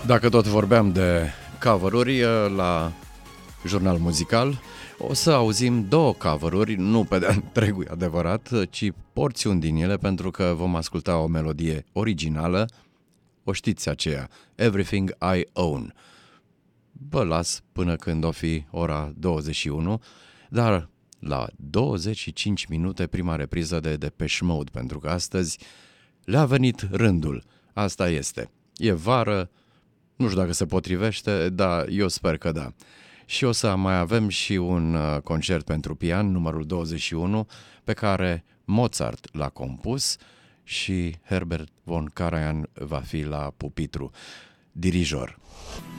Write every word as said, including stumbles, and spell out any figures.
Dacă tot vorbeam de cover-uri la jurnal muzical, o să auzim două cover-uri, nu pe de-a întregul adevărat, ci porțiuni din ele, pentru că vom asculta o melodie originală. O știți aceea, Everything I Own. Vă las până când o fi ora douăzeci și unu, dar la douăzeci și cinci minute prima repriză de Depeche Mode, pentru că astăzi le-a venit rândul. Asta este. E vară, nu știu dacă se potrivește, dar eu sper că da. Și o să mai avem și un concert pentru pian, numărul douăzeci și unu, pe care Mozart l-a compus și Herbert von Karajan va fi la pupitru, dirijor.